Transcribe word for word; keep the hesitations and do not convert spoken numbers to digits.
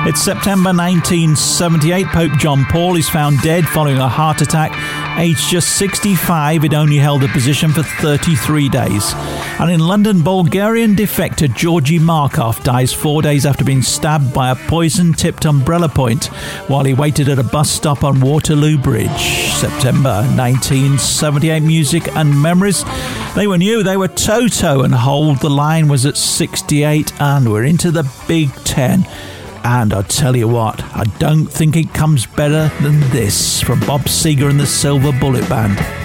It's September nineteen seventy-eight. Pope John Paul is found dead following a heart attack. Aged just sixty-five, it only held the position for thirty-three days. And in London, Bulgarian defector Georgy Markov dies four days after being stabbed by a poison-tipped umbrella point while he waited at a bus stop on Waterloo Bridge. September nineteen seventy-eight. Music and memories. They were new. They were Toto, and Hold the Line was at sixty-eight. And we're into the Big Ten. And I'll tell you what, I don't think it comes better than this from Bob Seger and the Silver Bullet Band.